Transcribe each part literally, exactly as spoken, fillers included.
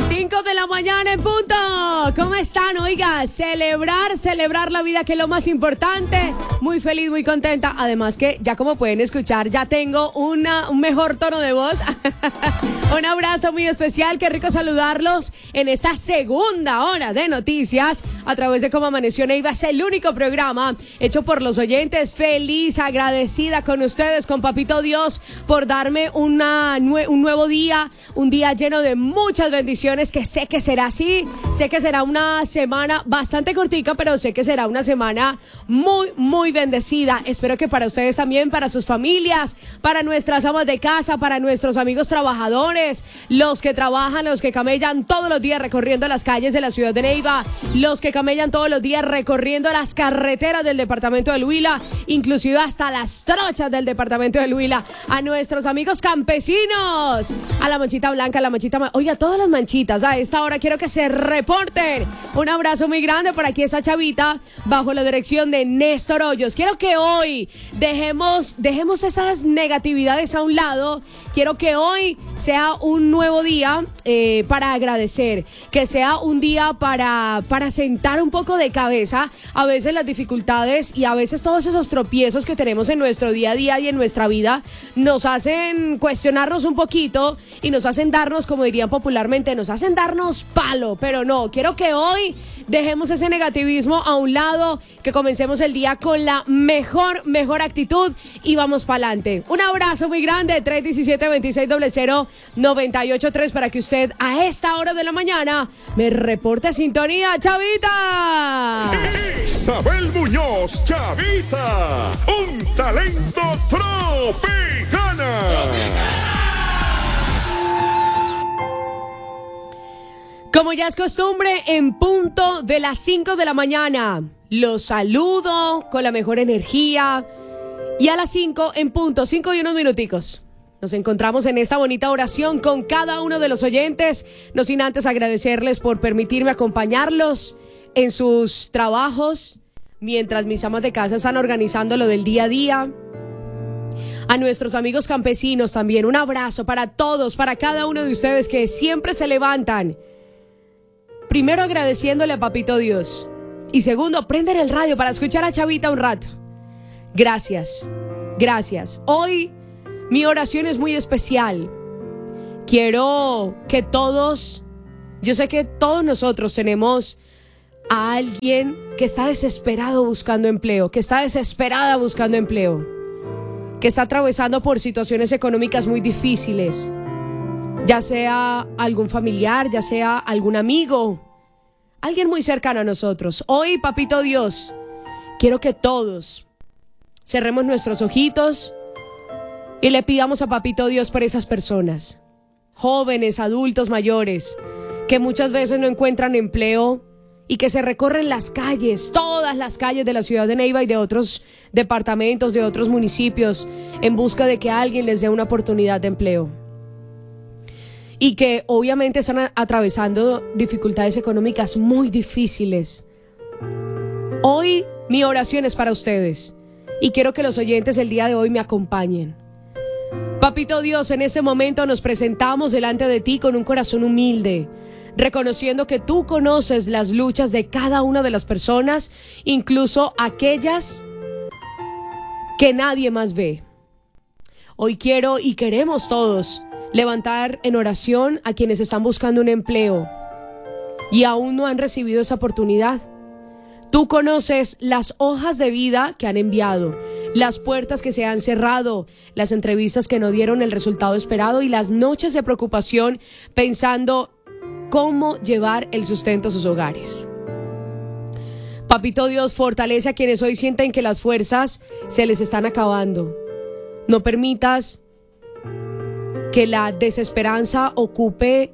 cinco de la mañana en punto. ¿Cómo están? Oiga, celebrar, celebrar la vida, que es lo más importante. Muy feliz, muy contenta. Además que ya como pueden escuchar, ya tengo una, un mejor tono de voz. Un abrazo muy especial, qué rico saludarlos en esta segunda hora de noticias a través de Cómo Amaneció Neiva. Es el único programa hecho por los oyentes. Feliz, agradecida con ustedes, con Papito Dios, por darme una, un nuevo día, un día lleno de muchas bendiciones, que sé que será así. Sé que será una semana bastante cortica, pero sé que será una semana muy, muy bendecida. Espero que para ustedes también, para sus familias, para nuestras amas de casa, para nuestros amigos trabajadores, los que trabajan, los que camellan todos los días recorriendo las calles de la ciudad de Neiva, los que camellan todos los días recorriendo las carreteras del departamento del Huila, inclusive hasta las trochas del departamento del Huila, a nuestros amigos campesinos, a la manchita blanca, a la manchita, ma- oiga, todas las manchitas, a esta hora quiero que se reporten. Un abrazo muy grande por aquí, esa chavita, bajo la dirección de Néstor Hoyos. Quiero que hoy dejemos, dejemos esas negatividades a un lado. Quiero que hoy sea un nuevo día eh, para agradecer, que sea un día para, para sentar un poco de cabeza a veces las dificultades y a veces todos esos tropiezos que tenemos en nuestro día a día y en nuestra vida nos hacen cuestionarnos un poquito y nos hacen darnos, como dirían popularmente, nos hacen darnos palo, pero no, quiero que hoy dejemos ese negativismo a un lado, que comencemos el día con la mejor, mejor actitud y vamos para adelante. Un abrazo muy grande, tres uno siete, dos seis cero cero, nueve ocho tres, para que usted a esta hora de la mañana me reporte sintonía, Chavita. Isabel Muñoz, Chavita, un talento tropicana. Como ya es costumbre, en punto de las cinco de la mañana, los saludo con la mejor energía. Y a las cinco en punto, cinco y unos minuticos, nos encontramos en esta bonita oración con cada uno de los oyentes. No sin antes agradecerles por permitirme acompañarlos en sus trabajos, mientras mis amas de casa están organizando lo del día a día. A nuestros amigos campesinos también, un abrazo para todos, para cada uno de ustedes que siempre se levantan. Primero agradeciéndole a Papito Dios. Y segundo, prender el radio para escuchar a Chavita un rato. Gracias, gracias. Hoy mi oración es muy especial. Quiero que todos, yo sé que todos nosotros tenemos a alguien que está desesperado buscando empleo, que está desesperada buscando empleo, que está atravesando por situaciones económicas muy difíciles, ya sea algún familiar, ya sea algún amigo, alguien muy cercano a nosotros. Hoy, Papito Dios, quiero que todos cerremos nuestros ojitos y le pidamos a Papito Dios por esas personas, jóvenes, adultos, mayores, que muchas veces no encuentran empleo y que se recorren las calles, todas las calles de la ciudad de Neiva y de otros departamentos, de otros municipios, en busca de que alguien les dé una oportunidad de empleo. Y que obviamente están a- atravesando dificultades económicas muy difíciles. Hoy mi oración es para ustedes y quiero que los oyentes el día de hoy me acompañen. Papito Dios, en este momento nos presentamos delante de ti con un corazón humilde, reconociendo que tú conoces las luchas de cada una de las personas, incluso aquellas que nadie más ve. Hoy quiero y queremos todos levantar en oración a quienes están buscando un empleo y aún no han recibido esa oportunidad. Tú conoces las hojas de vida que han enviado, las puertas que se han cerrado, las entrevistas que no dieron el resultado esperado y las noches de preocupación pensando cómo llevar el sustento a sus hogares. Papito Dios, fortalece a quienes hoy sienten que las fuerzas se les están acabando. No permitas que la desesperanza ocupe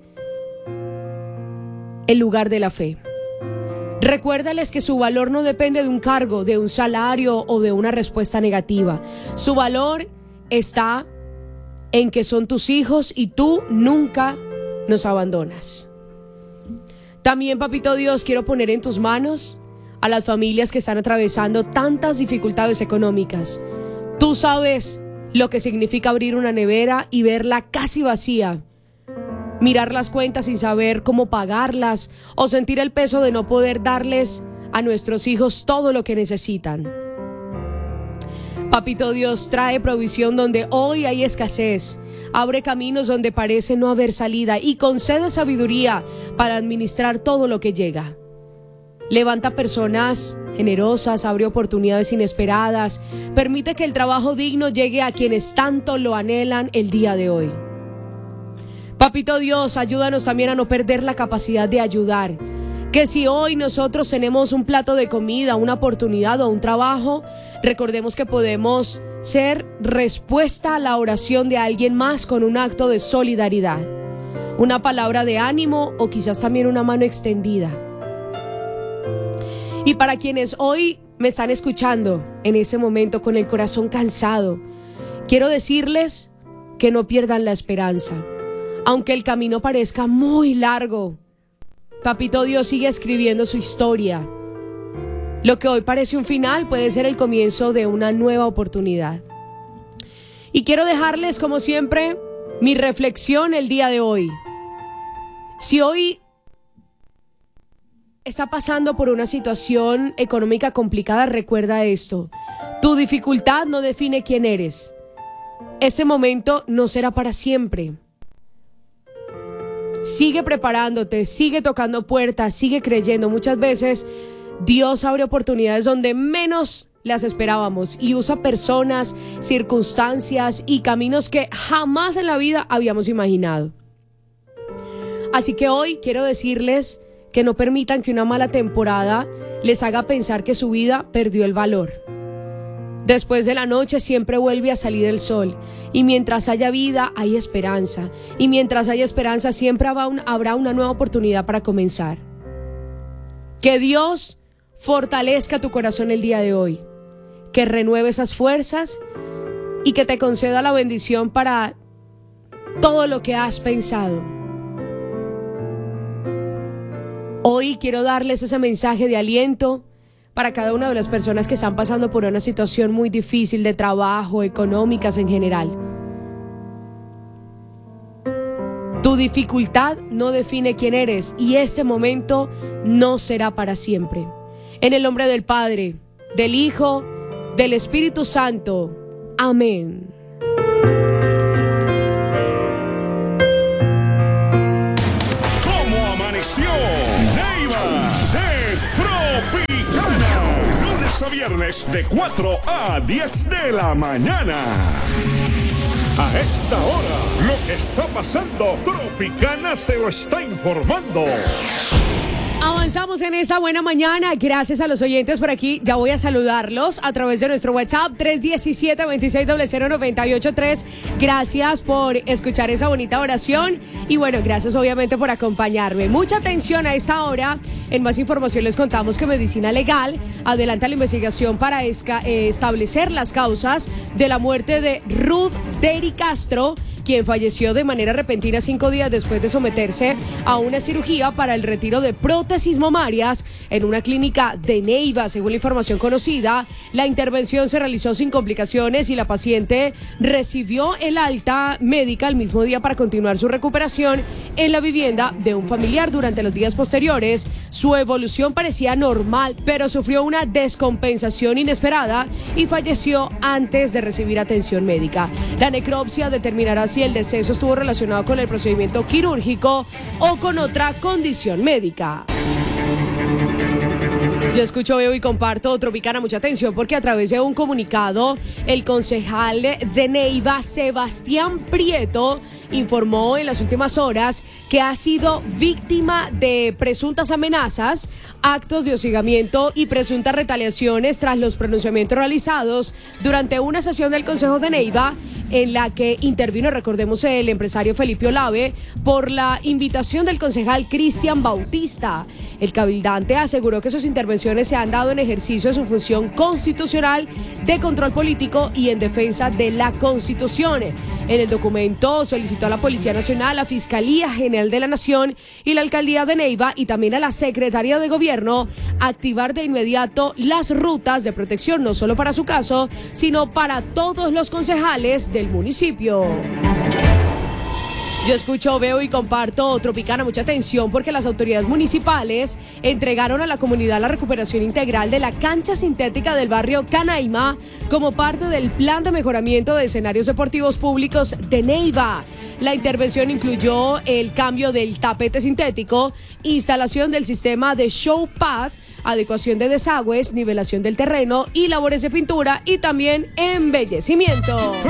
el lugar de la fe. Recuérdales que su valor no depende de un cargo, de un salario o de una respuesta negativa. Su valor está en que son tus hijos y tú nunca nos abandonas. También, Papito Dios, quiero poner en tus manos a las familias que están atravesando tantas dificultades económicas. Tú sabes lo que significa abrir una nevera y verla casi vacía mirar las cuentas sin saber cómo pagarlas o sentir el peso de no poder darles a nuestros hijos todo lo que necesitan. Papito Dios, trae provisión donde hoy hay escasez, abre caminos donde parece no haber salida y concede sabiduría para administrar todo lo que llega. Levanta personas generosas, abre oportunidades inesperadas, permite que el trabajo digno llegue a quienes tanto lo anhelan el día de hoy. Papito Dios, ayúdanos también a no perder la capacidad de ayudar. Que si hoy nosotros tenemos un plato de comida, una oportunidad o un trabajo, recordemos que podemos ser respuesta a la oración de alguien más con un acto de solidaridad, una palabra de ánimo o quizás también una mano extendida. Y para quienes hoy me están escuchando en ese momento con el corazón cansado, quiero decirles que no pierdan la esperanza. Aunque el camino parezca muy largo, Papito Dios sigue escribiendo su historia. Lo que hoy parece un final puede ser el comienzo de una nueva oportunidad. Y quiero dejarles, como siempre, mi reflexión el día de hoy. Si hoy está pasando por una situación económica complicada, recuerda esto: tu dificultad no define quién eres. Este momento no será para siempre. Sigue preparándote, sigue tocando puertas, sigue creyendo. Muchas veces Dios abre oportunidades donde menos las esperábamos y usa personas, circunstancias y caminos que jamás en la vida habíamos imaginado. Así que hoy quiero decirles que no permitan que una mala temporada les haga pensar que su vida perdió el valor. Después de la noche siempre vuelve a salir el sol, y mientras haya vida hay esperanza, y mientras haya esperanza siempre habrá una nueva oportunidad para comenzar. Que Dios fortalezca tu corazón el día de hoy, que renueve esas fuerzas y que te conceda la bendición para todo lo que has pensado. Hoy quiero darles ese mensaje de aliento para cada una de las personas que están pasando por una situación muy difícil de trabajo, económicas en general. Tu dificultad no define quién eres y este momento no será para siempre. En el nombre del Padre, del Hijo, del Espíritu Santo. Amén. ¿Cómo amaneció? Neiva de Tropicana. Lunes a viernes de cuatro a diez de la mañana. A esta hora, lo que está pasando, Tropicana se lo está informando. Avanzamos en esa buena mañana, gracias a los oyentes por aquí. Ya voy a saludarlos a través de nuestro WhatsApp tres uno siete, dos seis cero cero, nueve ocho tres. Gracias por escuchar esa bonita oración y bueno, gracias obviamente por acompañarme. Mucha atención a esta hora. En más información les contamos que Medicina Legal adelanta la investigación para esca- eh, establecer las causas de la muerte de Ruth Deri Castro, quien falleció de manera repentina cinco días después de someterse a una cirugía para el retiro de prótesis mamarias en una clínica de Neiva. Según la información conocida, la intervención se realizó sin complicaciones y la paciente recibió el alta médica el mismo día para continuar su recuperación en la vivienda de un familiar. Durante los días posteriores, su evolución parecía normal, pero sufrió una descompensación inesperada y falleció antes de recibir atención médica. La necropsia determinará si el deceso estuvo relacionado con el procedimiento quirúrgico o con otra condición médica. Yo escucho, veo y comparto Tropicana, mucha atención porque a través de un comunicado el concejal de Neiva, Sebastián Prieto, informó en las últimas horas que ha sido víctima de presuntas amenazas, actos de hostigamiento y presuntas retaliaciones tras los pronunciamientos realizados durante una sesión del Consejo de Neiva en la que intervino, recordemos, el empresario Felipe Olave por la invitación del concejal Cristian Bautista. El cabildante aseguró que sus intervenciones se han dado en ejercicio de su función constitucional de control político y en defensa de la Constitución. En el documento solicitó a la Policía Nacional, la Fiscalía General de la Nación y la Alcaldía de Neiva y también a la Secretaría de Gobierno activar de inmediato las rutas de protección, no solo para su caso, sino para todos los concejales del municipio. Yo escucho, veo y comparto Tropicana. Mucha atención porque las autoridades municipales entregaron a la comunidad la recuperación integral de la cancha sintética del barrio Canaima como parte del plan de mejoramiento de escenarios deportivos públicos de Neiva. La intervención incluyó el cambio del tapete sintético, instalación del sistema de show pad, adecuación de desagües, nivelación del terreno y labores de pintura y también embellecimiento.